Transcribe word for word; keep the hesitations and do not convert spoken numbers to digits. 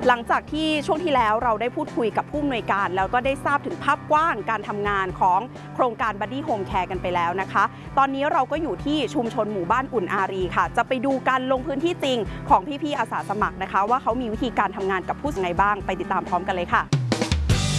หลังจากที่ช่วงที่แล้วเราได้พูดคุยกับผู้อำนวยการแล้วก็ได้ทราบถึงภาพกว้างการทำงานของโครงการ Buddy Home Care กันไปแล้วนะคะตอนนี้เราก็อยู่ที่ชุมชนหมู่บ้านอุ่นอารีค่ะจะไปดูการลงพื้นที่จริงของพี่ๆอาสาสมัครนะคะว่าเขามีวิธีการทำงานกับผู้ยังไงบ้างไปติดตามพร้อมกันเลยค่ะ